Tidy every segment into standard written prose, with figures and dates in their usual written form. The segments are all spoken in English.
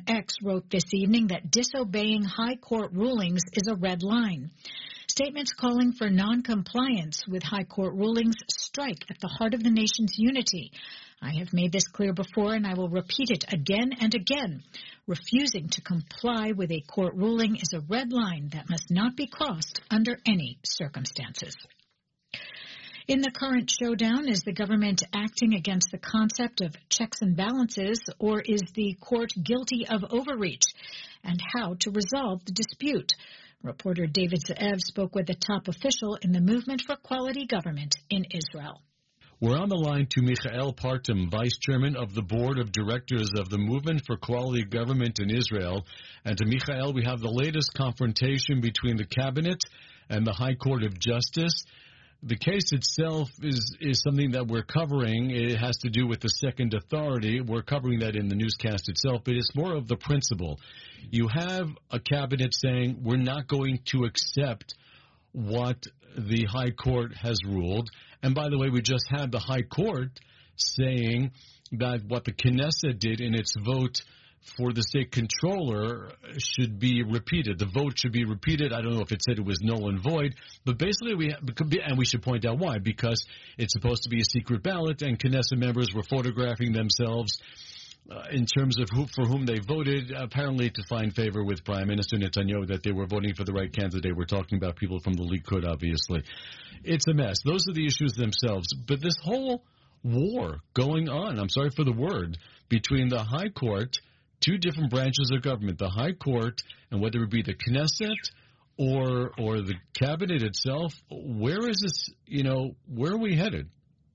X wrote this evening that disobeying high court rulings is a red line. Statements calling for non-compliance with high court rulings strike at the heart of the nation's unity. I have made this clear before, and I will repeat it again and again. Refusing to comply with a court ruling is a red line that must not be crossed under any circumstances. In the current showdown, is the government acting against the concept of checks and balances, or is the court guilty of overreach? And how to resolve the dispute? Reporter David Ze'ev spoke with a top official in the Movement for Quality Government in Israel. We're on the line to Michael Partam, Vice Chairman of the Board of Directors of the Movement for Quality Government in Israel. And to Michael, we have the latest confrontation between the Cabinet and the High Court of Justice. The case itself is something that we're covering. It has to do with the second authority. We're covering that in the newscast itself, but it's more of the principle. You have a cabinet saying we're not going to accept what the High Court has ruled. And by the way, we just had the High Court saying that what the Knesset did in its vote for the state controller should be repeated. The vote should be repeated. I don't know if it said it was null and void, but basically we should point out why, because it's supposed to be a secret ballot, and Knesset members were photographing themselves in terms of for whom they voted, apparently to find favor with Prime Minister Netanyahu, that they were voting for the right candidate. We're talking about people from the Likud, obviously. It's a mess. Those are the issues themselves. But this whole war going on, I'm sorry for the word, between the High Court, two different branches of government, the High Court, and whether it be the Knesset or the Cabinet itself, where is this, where are we headed?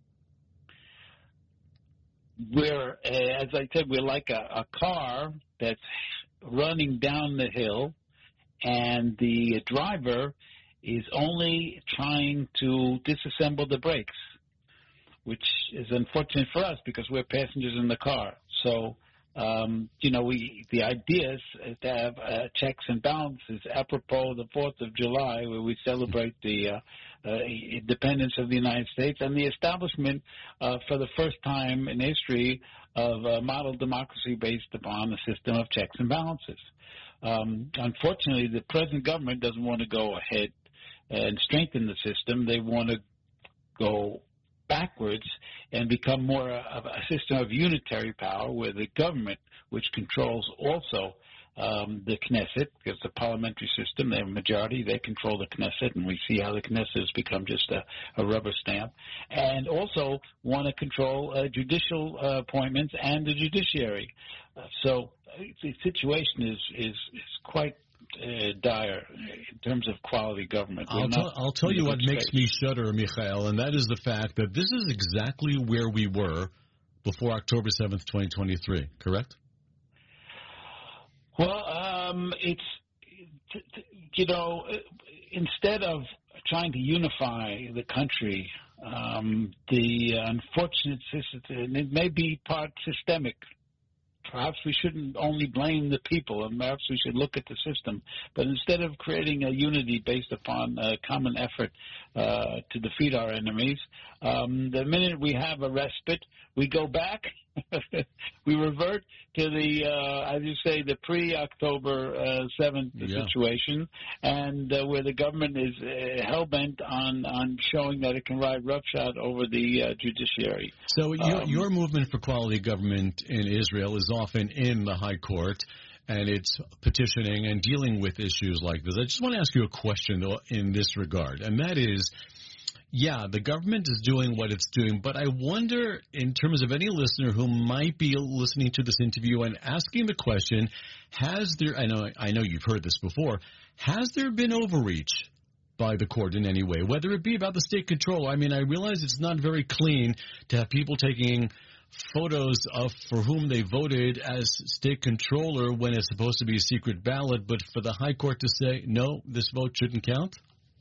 We're, as I said, we're like a car that's running down the hill, and the driver is only trying to disassemble the brakes, which is unfortunate for us because we're passengers in the car. So, the idea is to have checks and balances apropos the 4th of July, where we celebrate the independence of the United States and the establishment for the first time in history of a model democracy based upon a system of checks and balances. Unfortunately, the present government doesn't want to go ahead and strengthen the system. They want to go backwards and become more of a system of unitary power, where the government, which controls also the Knesset, because the parliamentary system, they have a majority, they control the Knesset, and we see how the Knesset has become just a rubber stamp, and also want to control judicial appointments and the judiciary. So the situation is quite dire in terms of quality government. I'll tell you what makes me shudder, Michael, and that is the fact that this is exactly where we were before October 7th, 2023, correct? Well, instead of trying to unify the country, the unfortunate system, it may be part systemic. Perhaps we shouldn't only blame the people, and perhaps we should look at the system. But instead of creating a unity based upon a common effort to defeat our enemies, the minute we have a respite, we go back, we revert to the, as you say, the pre-October 7th situation, and where the government is hell-bent on showing that it can ride roughshod over the judiciary. So your movement for quality government in Israel is often in the High Court, and it's petitioning and dealing with issues like this. I just want to ask you a question, though, in this regard, and that is, yeah, the government is doing what it's doing, but I wonder, in terms of any listener who might be listening to this interview and asking the question, has there, I know you've heard this before, has there been overreach by the court in any way, whether it be about the state control? I mean, I realize it's not very clean to have people taking photos of for whom they voted as state controller when it's supposed to be a secret ballot, but for the High Court to say, no, this vote shouldn't count?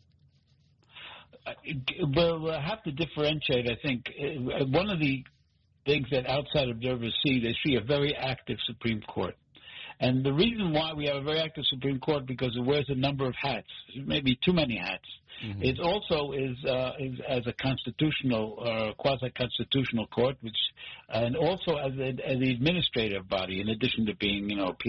We'll have to differentiate, I think. One of the things that outside observers see, they see a very active Supreme Court. And the reason why we have a very active Supreme Court, because it wears a number of hats, maybe too many hats. Mm-hmm. It also is as a constitutional, quasi-constitutional court, and also as the administrative body, in addition to being,